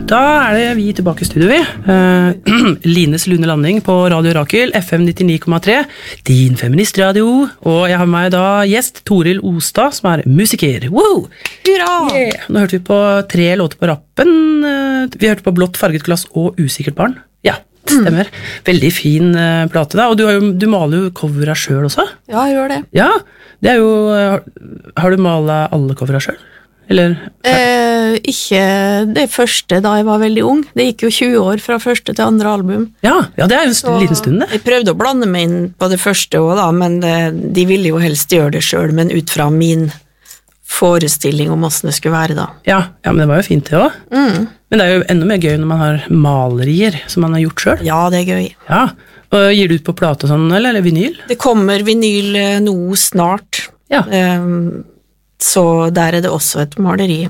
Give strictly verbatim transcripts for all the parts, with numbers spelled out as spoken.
Da er det vi tilbake i studio, vi. Uh, Lines Lune Landing på Radio Rakel, F M nittini komma tre, din feministradio. Og jeg har med meg da gjest Toril Ostad, som er musiker. Wow! Hurra! Yeah. Nå hørte vi på tre låter på rappen. Uh, vi hørte på Blått farget glass og Usikkert barn. Ja, stemmer. Mm. Veldig fin uh, plate da. Og du, har jo, du maler jo coveret selv også. Ja, jeg gjør det. Ja, det er jo... Uh, har du malet alle coveret selv? Eller? Eh, ikke det første da jeg var veldig ung. Det gikk jo tjue år fra første til andre album. Ja, ja det er jo en Så liten stund det. Jeg prøvde å blande meg inn på det første også da, men det, de ville jo helst gjøre det selv, men ut fra min forestilling om hvordan det skulle være da. Ja, ja men det var jo fint det også. Mm. Men det er jo enda mer gøy når man har malerier som man har gjort selv. Ja, det er gøy. Ja, og gir du ut på plate og sånn, eller, eller vinyl? Det kommer vinyl nå snart. Ja. Um, Så der er det også et maleri.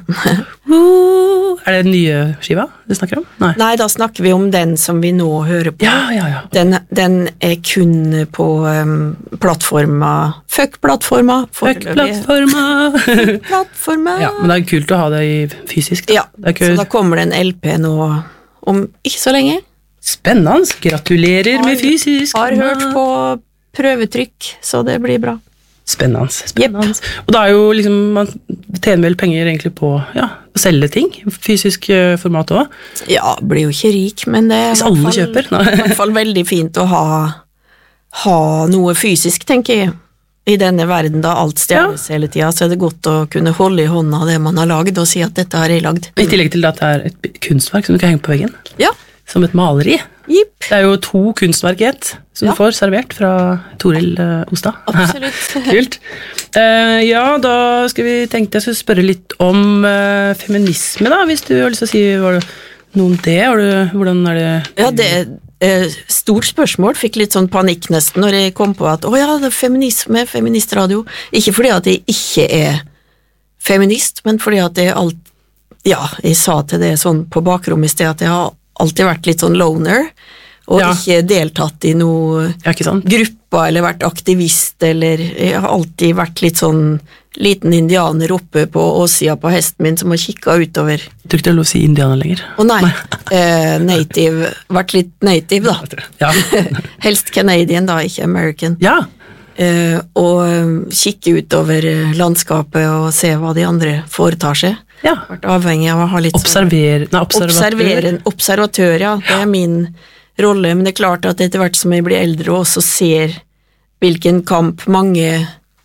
uh, er det den nye skiva du snakker om? Nei. Nei, da snakker vi om den som vi nå hører på. Ja, ja, ja. Den, den er kun på um, plattforma. Fuck plattforma. Fuck plattforma. plattforma. Ja, men det er kult å ha det i fysisk. Da. Ja, så da kommer det en L P nå om ikke så lenge. Spennende. Gratulerer har, med fysisk. Har hørt på prøvetrykk, så det blir bra. Spennende, spennende. Yep. Og da er jo liksom, man tjener vel penger egentlig på ja, å selge ting, fysisk format også. Ja, blir jo ikke rik, men det er Hvis alle fall, kjøper. i hvert fall veldig fint å ha, ha noe fysisk, tenker jeg. I denne verden da alt stjernes ja. hele tiden, så er det godt å kunne holde i hånda det man har laget og si at dette har jeg lagd. I tillegg til at det er et kunstverk som du kan henge på veggen. Ja. Som et maleri. Yep. Det er jo to kunstverk i ett som ja. du får servert fra Toril uh, Ostad. Absolutt. Kult. Uh, ja, da skal vi tenkte jeg skulle spørre litt om uh, feminisme da, hvis du har lyst til å si var det noe om det, har du, hvordan er det? Ja, det er uh, stort spørsmål, fikk litt sånn panikk nesten når jeg kom på at, åja, det er feminisme, feministradio. Ikke fordi at jeg ikke er feminist, men fordi at jeg alt, ja, jeg sa til det sånn på bakrommet i sted at jeg har alltid vært litt sånn loner, og ja. ikke deltatt i noe ja, gruppa, eller vært aktivist, eller jeg har alltid vært litt sånn liten indianer oppe på åsida på hesten min, som har kikket utover. Jeg tror ikke det er lov å si indianer lenger. Å nei, eh, native, vært litt native da. Ja. Helst Canadian da, ikke American. Ja. Eh, og kikke utover landskapet og se hva de andre foretar seg. Ja. Vært avhengig av å ha litt Observer, nei, observatør. Observatør, ja. Det er min rolle, men det er klart at etter hvert som jeg blir eldre og også ser hvilken kamp mange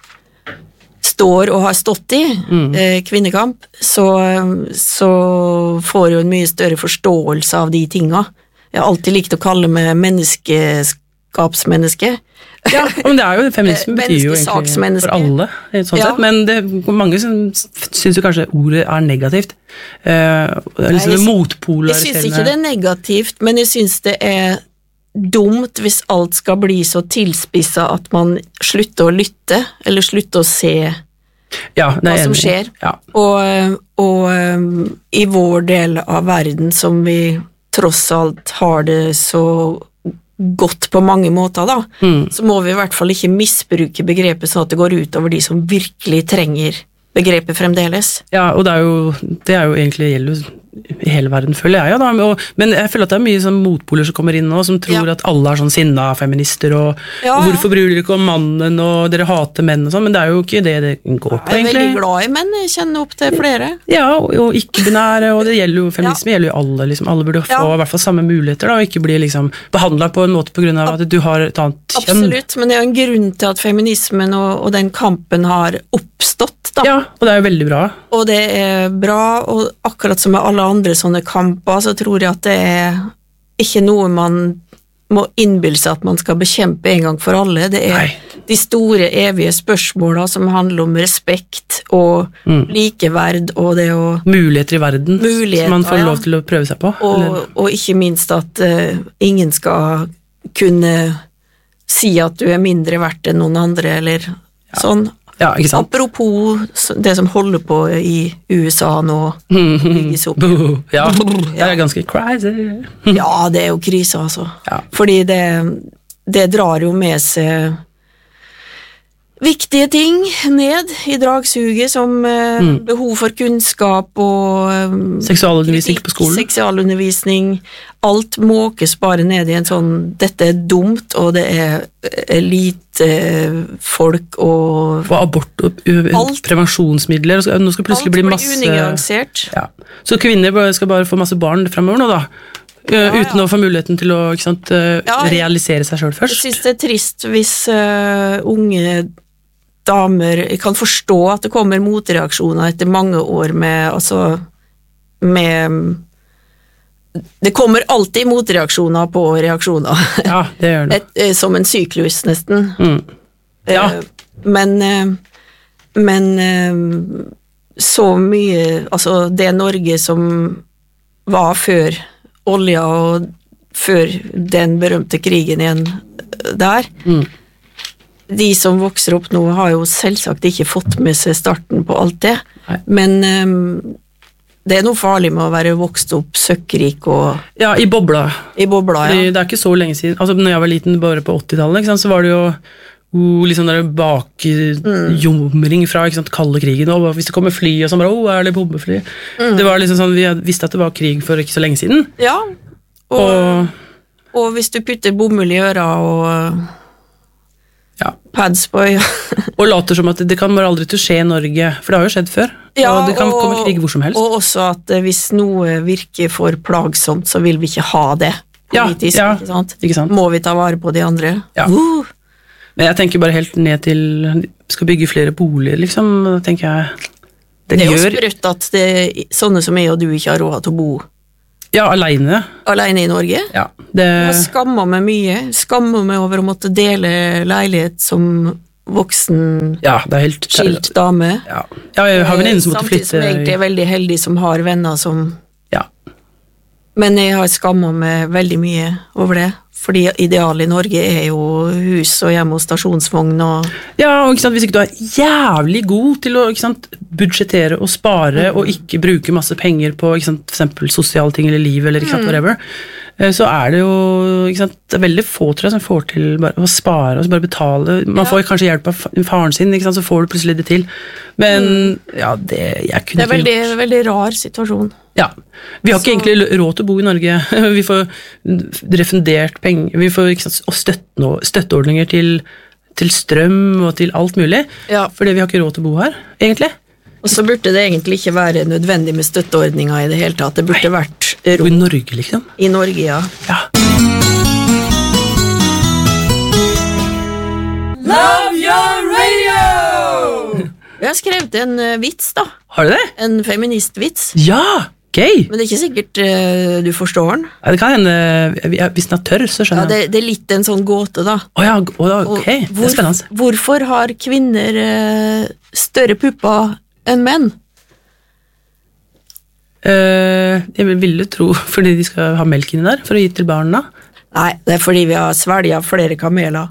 står og har stått i, mm. eh, kvinnekamp, så, så får jeg jo en mye større forståelse av de tinga. Jeg har alltid likt å kalle meg menneskeskapsmenneske. Ja, men det er jo, feminisme betyr jo egentlig for alle, sånn ja. sett, men det, mange synes jo kanskje ordet er negativt. Uh, liksom jeg, motpoler. Jeg synes ikke det er negativt, men jeg synes det er dumt hvis alt skal bli så tilspisset at man slutter å lytte, eller slutter å se ja, hva som skjer. Ja. Og, og um, i vår del av verden som vi tross alt har det så godt på mange måter da, mm. så må vi i hvert fall ikke misbruke begrepet sånn at det går ut over de som virkelig trenger begrepet fremdeles. Ja, og det er jo, det er jo egentlig gjelder i hele verden, føler jeg, ja, da. Og, men jeg føler at det er mye sånn motpoler som kommer inn nå, som tror ja. at alle er sånn sinna feminister, og, ja, og hvorfor bryr dere ikke om mannen, og dere hater menn og sånn, men det er jo ikke det det går på, egentlig. Jeg er veldig glad i menn, jeg kjenner opp til flere. Ja, og, og ikke-binære, og det gjelder jo, feminisme ja. gjelder jo alle, liksom, alle burde få ja. i hvert fall samme muligheter, da, og ikke bli liksom behandlet på en måte på grunn av at du har et annet kjønn. Absolutt, men det er jo en grunn til at feminismen og, og den kampen har oppstått, da. Ja, og det er jo veldig bra. Og det er bra, og akkurat som med alle andre sånne kamper, så tror jeg at det er ikke noe man må innbille seg at man skal bekjempe en gang for alle. Det er Nei. de store, evige spørsmålene som handler om respekt og mm. likeverd, og det å muligheter i verden, muligheter, som man får ja. lov til å prøve seg på. Og, og ikke minst at uh, ingen skal kunne si at du er mindre verdt enn noen andre, eller ja. sånn. Ja, ikke sant? Apropos det som holder på i U S A nå, bygges opp. Ja, det er ganske crazy. Ja, det er jo krise, altså. Ja. Fordi det, det drar jo med seg viktige ting ned i dragsuget, som eh, Mm. behov for kunnskap og eh, Seksualundervisning kritikk, på skolen. seksualundervisning. Alt måkes bare ned i en sånn 'dette er dumt', og det er elitefolk og Og abort og u- Alt. prevensjonsmidler. og skal- Nå skal det plutselig bli masse... unyansert. Ja. Så kvinner bare- skal bare få masse barn fremover nå, da. Uh, Ja, ja. Uten å få muligheten til å ikke sant, uh, Ja, jeg- realisere seg sjøl Jeg først. synes det er trist hvis eh, unge damer Jeg kan forstå at det kommer motreaksjoner etter mange år med altså med Det kommer alltid motreaksjoner på reaksjoner. Ja, det gjør det. Et, eh, som en syklus, nesten. Mm. Ja. Eh, Men eh, Men eh, så mye Altså, det Norge som var før olja og før den berømte krigen igjen der. Mm. De som vokser opp nå har jo selvsagt ikke fått med seg starten på alt det, Nei. men um, det er noe farlig med å være vokst opp søkkrik og Ja, i bobla. i bobla, Fordi ja. Det er ikke så lenge siden. Altså, når jeg var liten, bare på åttitallet, ikke sant, så var det jo oh, liksom der bakjomring fra ikke sant, kalde krigen, og hvis det kommer fly og sånn, bare, oh, er det bombefly? Det var liksom sånn, vi visste at det var krig for ikke så lenge siden. Ja, og, Og og hvis du putter bomull i øra og ja, pads på øya og later som at det, det kan bare aldri til å skje i Norge, for det har jo skjedd før. og det kan komme krig hvor som helst. Og også at eh, hvis noe virker for plagsomt, så vil vi ikke ha det Ja, politisk, ja, ikke sant? ikke sant? Må vi ta vare på de andre? Ja. Uh, Men jeg tenker bare helt ned til skal bygge flere boliger, liksom. Da tenker jeg det, det er jo gjør sprøtt at det, sånne som jeg og du ikke har råd til å bo Ja, aleine. alene i Norge. Ja, det Jeg har skammet meg mye. Skammet meg over å måtte dele leilighet som voksen, Ja, det er helt skilt dame. Ja, ja jeg har venninner som måtte Samtidig som jeg egentlig flytte. er veldig heldig som har venner som Ja. Men jeg har skammet meg veldig mye over det. Fordi idealet i Norge er jo hus og hjem og stasjonsvogn og Ja, og ikke sant, hvis ikke du er jævlig god til å ikke sant, budsjettere og spare og ikke bruke masse penger på ikke sant, for eksempel sosiale ting eller liv eller ikke sant, whatever, eh, så er det jo ikke sant, det er veldig få tror jeg som får til bare å spare og så bare betale. Man Ja. får kanskje hjelp av fa- faren sin, ikke sant, så får du plutselig det til. Men ja, det jeg kunne Det er ikke veldig, gjort. veldig rar situasjon. Ja, vi har ikke Så- egentlig råd til å bo i Norge. Vi får refundert penger, vi får ikke sant, og støtte, støtteordninger til, til strøm og til alt mulig, Ja. fordi vi har ikke råd til å bo her, egentlig. Og så burde det egentlig ikke være nødvendig med støtteordninger i det hele tatt. Det burde vært Bo i rom Norge, liksom. i Norge, ja. Ja. Love your radio! Jeg har skrevet en eh, vits, da. Har du det? En feministvits. Ja, gøy! Men det er ikke sikkert eh, du forstår den. Ja, det kan hende, jeg- hvis den er tørr, så Ja, skjønner det, jeg. det er litt en sånn gåte, da. Å ja, å, ja, Og ok, det hvor- er spennende. Hvorfor har kvinner eh, større pupper enn menn? Eh, jeg ville tro, fordi de skal ha melk inni der, for å gi til barna. Nei, det er fordi vi har svelget flere kameler.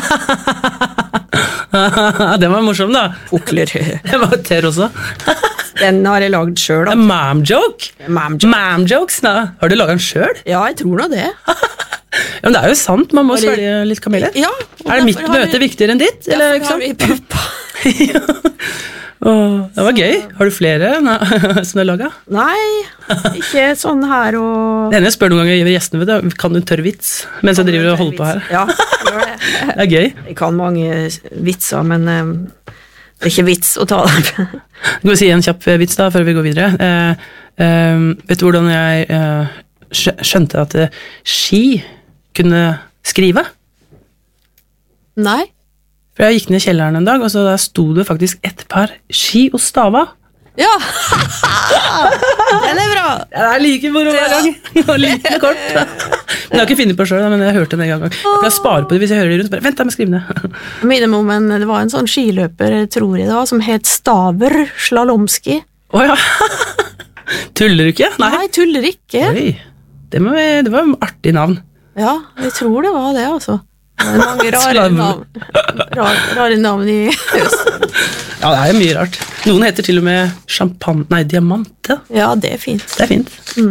Den var morsom da. Pukler. Den var tørr også. Den har jeg lagd sjøl, da. Mom joke. Ma'am joke. Mom jokes, da. Har du laget den selv? Ja, jeg tror nå det. Ja, men det er jo sant, man må Har de- svelge litt kameler. Ja, Er det mitt møte viktigere enn ditt? Eller, Derfor har vi ikke sant? pupper. Åh, det var gøy. Har du flere Nei, som du har laget? Nei, ikke sånn her og Det ene jeg spør noen ganger gjestene, vet du, kan du en tørr vits? Mens jeg driver og holder på her. Ja, gjør det. Det er gøy. Jeg kan mange vitser, men eh, det er ikke vits å ta dem. Skal vi si en kjapp vits da, før vi går videre? Eh, eh, vet du hvordan jeg eh, skjø- skjønte at eh, ski kunne skrive? Nei. For jeg gikk ned i kjelleren en dag, og så der sto det faktisk et par ski og stava. Ja! Den er bra! Det er like moro hver gang. Og like kort. Men jeg har ikke funnet på selv, men jeg hørte det en gang. Jeg pleier å spare på det hvis jeg hører det rundt. Bare, vent da, med skrivende. Jeg minner meg om en, det var en sånn skiløper, tror jeg det var, som het Staver Slalomski. Åja. Tuller du ikke? Nei, tuller ikke. Oi, det, må vi, det var et artig navn. Ja, jeg tror det var det, altså. Det er mange rare Slalom. navn, rare, rare navn i høst. Ja, det er jo mye rart. Noen heter til og med champagne, nei, diamante. Ja, det er fint. Det er fint. Mm.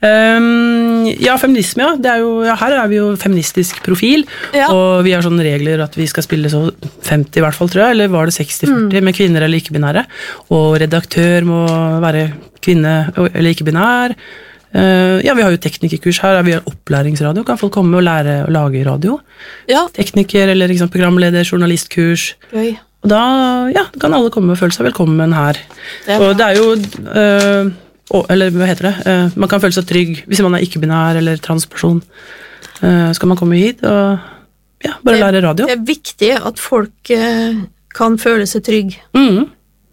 Um, ja, feminisme, ja. Det er jo, ja. Her er vi jo feministisk profil, Ja. og vi har sånne regler at vi skal spille så femti i hvert fall, tror jeg, eller var det seksti førti mm. med kvinner eller ikke-binære, og redaktør må være kvinne eller ikke-binær. Uh, ja, vi har jo teknikerkurs her, vi har opplæringsradio, kan folk komme og lære å lage radio. Ja. Tekniker eller liksom, programleder, journalistkurs. Gøy. Og da, ja, kan alle komme og føle seg velkommen her. Det er og det er jo, øh, å, eller hva heter det, uh, man kan føle seg trygg hvis man er ikke-binær eller transperson. Uh, skal man komme hit og ja, bare det, lære radio. Det er viktig at folk uh, kan føle seg trygg. Mm,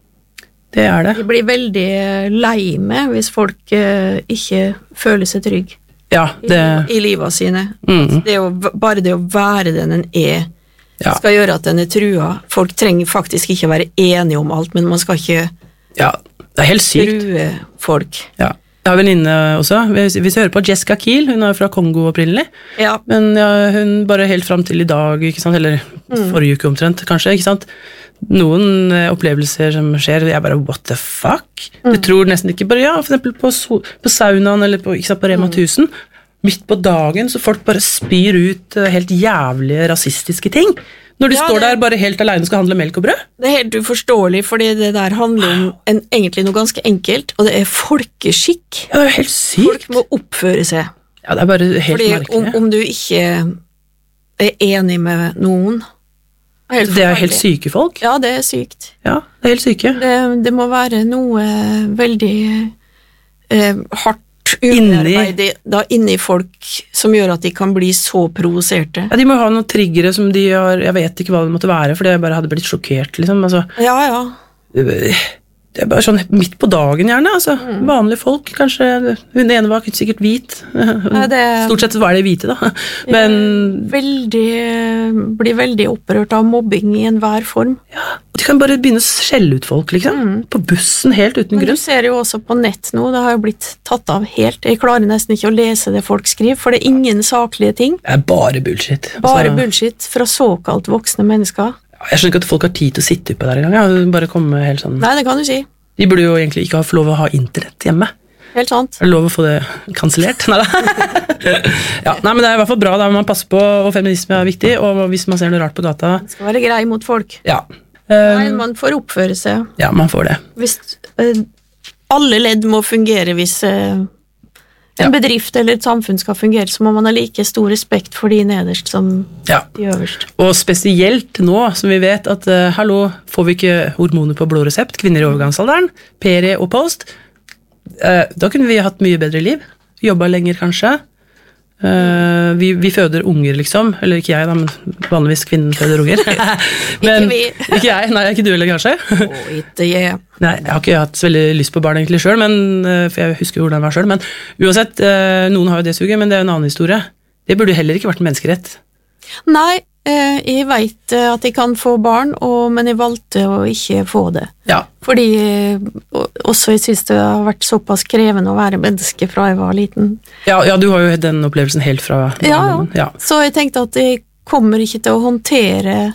det er det. De blir veldig lei med hvis folk uh, ikke føler seg trygg Ja, det... i, i livet sine. Mm. Det er jo, bare det å være den en er, Ja. skal gjøre at den er trua. Folk trenger faktisk ikke å være enige om alt, men man skal ikke Ja, det er helt sykt. true folk. Ja. Jeg har en venninne også, hvis vi hører på Jessica Kiel, hun er fra Kongo opprinnelig, Ja. men ja, hun bare helt frem til i dag, ikke sant, eller Mm. forrige uke omtrent, kanskje, ikke sant, noen eh, opplevelser som skjer, jeg bare, what the fuck? Mm. Du tror nesten ikke bare, ja, for eksempel på, so- på saunaen, eller på, ikke sant, på Rema Mm. tusen, midt på dagen, så folk bare spyr ut eh, helt jævlige rasistiske ting. Når de Ja, står det- der bare helt alene og skal handle melk og brød. Det er helt uforståelig, fordi det der handler om en, egentlig noe ganske enkelt, og det er folkeskikk. Ja, det er jo helt sykt. Folk må oppføre seg. Ja, det er bare helt Fordi merkelig. om, om du ikke er enig med noen er helt Det er helt forferdelig. syke folk. Ja, det er sykt. Ja, det er helt syke. Det, det må være noe veldig eh, hardt Inni- underarbeidet da inni folk som gjør at de kan bli så provoserte. Ja, de må ha noen triggere som de har, jeg vet ikke hva det måtte være, for jeg bare hadde blitt sjokkert, liksom, altså, Ja, ja. det er bare sånn midt på dagen gjerne, altså, Mm. vanlige folk, kanskje, hun ene var sikkert hvit, det- stort sett var det hvite da, men, Veldig, blir veldig opprørt av mobbing i enhver form. de kan bare begynne å skjelle ut folk, liksom, på bussen helt uten Men du grunn. ser jo også på nett nå, det har jo blitt tatt av helt. Jeg klarer nesten ikke å lese det folk skriver, for det er ingen saklige ting. Det er bare bullshit. Bare Altså, bullshit fra såkalt voksne mennesker. jeg skjønner ikke at folk har tid til å sitte oppe der en gang, ja, bare komme helt sånn, Nei, det kan du si. de burde jo egentlig ikke ha få lov å ha internett hjemme. Helt sant. Er det lov å få det kansellert? Nei da. Ja, nei, men det er i hvert fall bra da, man passer på, og feminisme er viktig, og hvis man ser noe rart på gata, Det skal være grei mot folk. ja, Nei, um, man får oppføre seg. ja, man får det. Hvis eh, alle ledd må fungere hvis eh, en Ja. bedrift eller et samfunn skal fungere, så må man ha like stor respekt for de nederst som Ja, de øverst. og spesielt nå som vi vet at, uh, hallo, får vi ikke hormoner på blå resept, kvinner i overgangsalderen, peri og post, uh, da kunne vi hatt mye bedre liv, jobba lenger kanskje, uh, vi, vi føder unger liksom, eller ikke jeg da, men vanligvis kvinnen føder unger. Men, Ikke vi. Ikke jeg, nei, ikke du heller kanskje. Og ikke jeg. Nei, jeg har ikke hatt så veldig lyst på barn egentlig selv, men, uh, for jeg husker hvordan jeg var selv, men uansett, uh, noen har jo det suget, men det er en annen historie. Det burde heller ikke vært en menneskerett. Nei, eh, jeg vet eh, at jeg kan få barn, og, men jeg valgte å ikke få det. Ja, Fordi eh, og- også jeg synes det har vært såpass krevende å være menneske fra jeg var liten. ja, ja, du har jo den opplevelsen helt fra Ja, ja. barndommen. Ja. Så jeg tenkte at jeg kommer ikke til å håndtere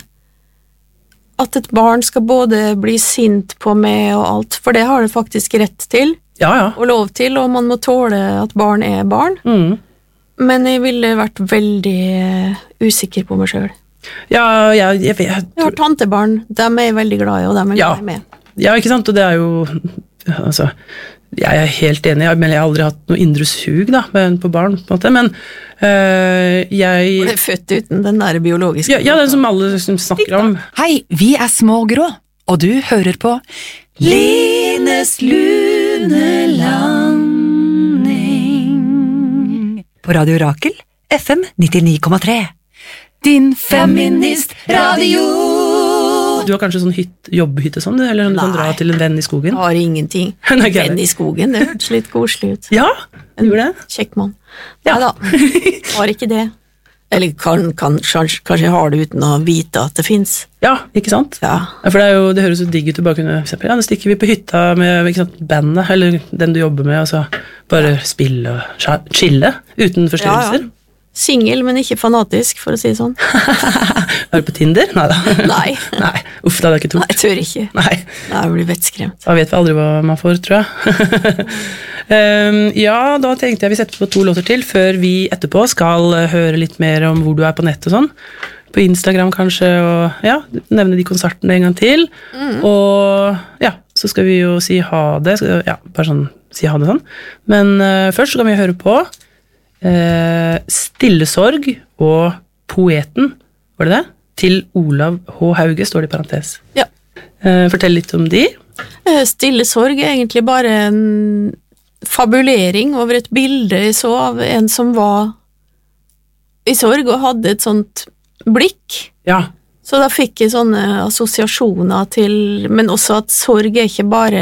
at et barn skal både bli sint på meg og alt, for det har det faktisk rett til, Ja, ja. og lov til, og man må tåle at barn er barn. Mm. Men jeg ville vært veldig eh, usikker på meg selv. Ja, jeg, jeg, jeg, Jeg har tantebarn, dem er jeg veldig glad i, og dem er Ja. glad i meg. ja, ikke sant, og det er jo, altså, jeg er helt enig, men jeg har aldri hatt noe indre sug da, med- på barn, på en måte, men øh, jeg... Jeg er født uten den der biologiske. Ja, ja, den som alle liksom snakker om. Hei, vi er Små Grå, og du hører på Lines Lunelanding på Radio Rakel, F M nittini komma tre. Din feministradio. Du har kanskje sånn hytt, jobbhytte sånn, eller sånn, du kan Nei. dra til en venn i skogen? Jeg har ingenting. Nei, ikke Venn det. i skogen, det hørtes litt koselig ut. Ja, gjør det. Kjekk mann. Ja. Nei da, har ikke det. Eller kan, kan, kanskje, kanskje jeg har det uten å vite at det finnes. Ja, ikke sant? Ja. Ja, for det, er jo, det høres jo digg ut å bare kunne, for eksempel, ja, nå stikker vi på hytta med ikke sant, bandet, eller den du jobber med, og så bare spille og sja- chille, uten forstyrrelser. Singel, men ikke fanatisk, for å si det sånn. Er du på Tinder? Neida. Nei. Nei, uff, det hadde jeg ikke Nei, tort. jeg tør ikke. Nei, Nei, jeg blir vettskremt. da vet vi aldri hva man får, tror jeg. Um, ja, da tenkte jeg vi setter på to låter til, før vi etterpå skal høre litt mer om hvor du er på nett og sånn. På Instagram kanskje, og ja, nevne de konsertene en gang til. Mm. Og ja, så skal vi jo si ha det, ja, bare sånn, si ha det sånn. Men uh, først så kan vi høre på uh, Stillesorg og Poeten, var det det? Til Olav H. Hauge, står det i parentes. Ja. Uh, fortell litt om de. Stillesorg er egentlig bare en fabulering over et bilde jeg så av en som var i sorg og hadde et sånt blikk. Ja. Så da fikk jeg sånne assosiasjoner til, men også at sorg er ikke bare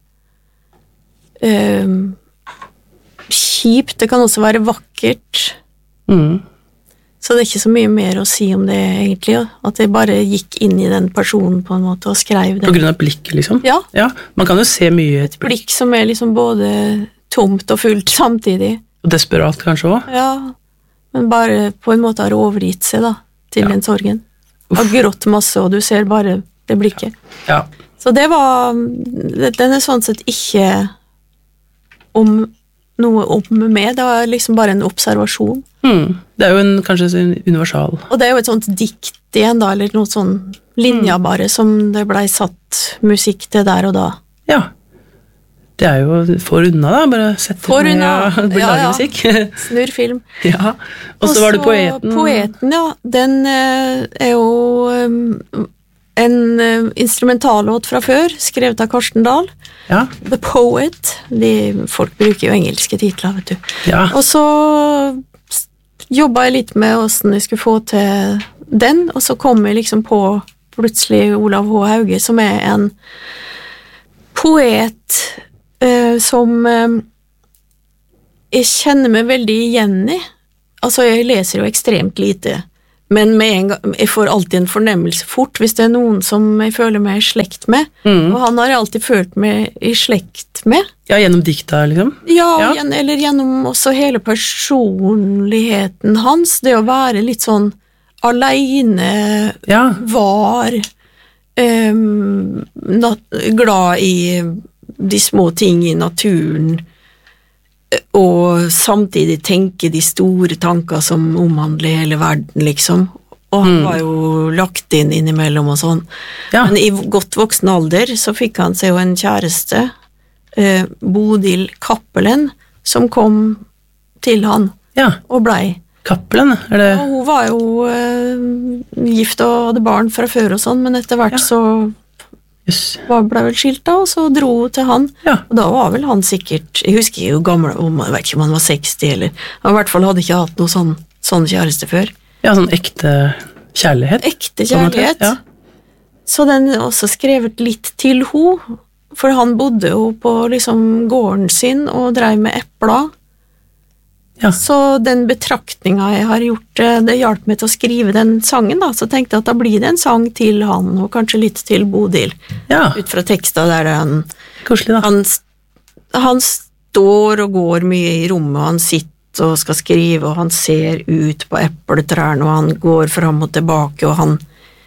øh, kjipt, det kan også være vakkert. Mm. Så det er ikke så mye mer å si om det egentlig, at jeg bare gikk inn i den personen på en måte og skrev det. På grunn av blikket, liksom? Ja. Ja. Man kan jo se mye i et blikk. Blikk som er liksom både tomt og fullt samtidig. Og desperat kanskje også? Ja, men bare på en måte har overgitt seg da, til Ja. den sorgen. Har grått masse, og du ser bare det blikket. Ja. Så det var, den er sånn sett ikke om noe om meg, det var liksom bare en observasjon. Hmm. Det er jo en, kanskje en universal. Og det er jo et sånt dikt igjen da, eller noe sånn linja bare, som det blei satt musikk til der og da. Ja. Det er jo for unna da, bare sette For unna, ja, ja, ja. musikk. Snurr film. Ja. Og så var det Poeten. Poeten, ja. Den eh, er jo um, en uh, instrumentallåt fra før, skrevet av Karsten Dahl. Ja. The Poet. De, folk bruker jo engelske titler, vet du. Ja. Og så jobbet jeg litt med hvordan jeg skulle få til den, og så kom jeg liksom på plutselig Olav H. Hauge, som er en poet uh, som uh, jeg kjenner meg veldig igjen i. Altså, jeg leser jo ekstremt lite, men med en gang, jeg får alltid en fornemmelse fort hvis det er noen som jeg føler meg i slekt med, Mm. og han har jeg alltid følt meg i slekt med. Ja, gjennom dikta, liksom. Ja, Ja. Gjen, eller gjennom også hele personligheten hans, det å være litt sånn alene, Ja. var, um, nat- glad i de små ting i naturen, og samtidig tenke de store tanker som omhandler hele verden, liksom. Og han Mm. var jo lagt inn innimellom og sånn. Ja. Men i godt voksen alder så fikk han seg jo en kjæreste, eh, Bodil Cappelen, som kom til han Ja. og blei. Cappelen, er det? Og hun var jo eh, gift og hadde barn fra før og sånn, men etter hvert Ja. så Jøss. var- ble vel skilt da, og så dro hun til han. Ja. Og da var vel han sikkert, jeg husker jo gammel, om- jeg vet ikke om han var seksti, eller han i hvert fall hadde ikke hatt noe sånn, sånn kjæreste før. Ja, sånn ekte kjærlighet. Ekte på en måte. kjærlighet. Ja. Så den er også skrevet litt til ho, for han bodde jo på liksom gården sin og drev med epler. Ja. Så den betraktninga jeg har gjort, eh, det hjalp meg til å skrive den sangen, da. Så tenkte jeg at da blir det en sang til han, og kanskje litt til Bodil, Ja, ut fra teksta der han, koselig da. han, han står og går mye i rommet, og han sitter og skal skrive, og han ser ut på epletrærne, og han går fram og tilbake, og han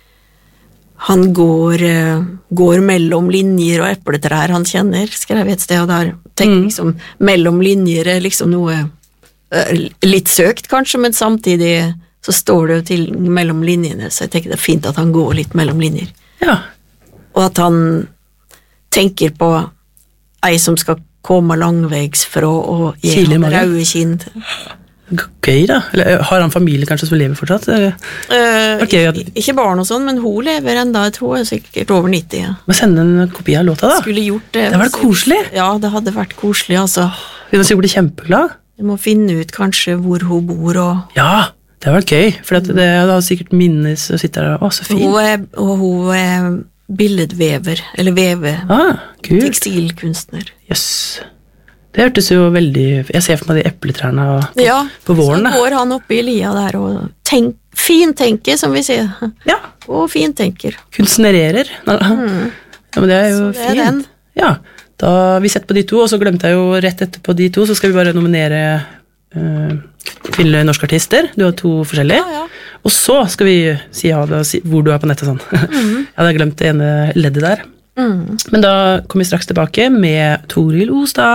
han går, eh, går mellom linjer og epletrær han kjenner, skrev jeg et sted, og der tenker Mm. liksom, mellom linjer er liksom noe eh, litt søkt kanskje, men samtidig så står det jo til mellom linjene, så jeg tenker det er fint at han går litt mellom linjer, Ja. og at han tenker på ei som skal komme langvegs fra å gi Kiler i ham magen. røde kind. Gøy da. Eller har han familie kanskje som lever fortsatt? Eh, Eh, Ok, ja. ikke, ikke barn og sånn, men hun lever enda, jeg tror jeg er sikkert over nitti, ja. Må sende en kopi av låta da. Skulle gjort det. Det hadde vært koselig. Ja, det hadde vært koselig, altså. Hun sikkert bli kjempeglad. Jeg må finne ut kanskje hvor hun bor, og Ja, det har vært gøy. For at det har sikkert minnes og sitter der. Å, så fint. hun er, og hun er billedvever, eller veve, Ah, kult. tekstilkunstner. Jøss. Det hørtes jo veldig... Jeg ser for meg de epletrærne og- Ja, på våren så da. går han oppe i lia der og tenk, fintenker, som vi sier. Ja, Og fintenker. kunstnererer. Ja, men det er jo Så det er fint. den. Ja, da vi setter på de to, og så glemte jeg jo rett etterpå de to, så skal vi bare nominere uh, kvinnelige norske artister. Du har to forskjellige. Ja, ja. Og så skal vi si ha det, og si hvor du er på nettet og sånn. Jeg hadde glemt det ene leddet der. Mm. Men da kommer vi straks tilbake med Toril Ostad.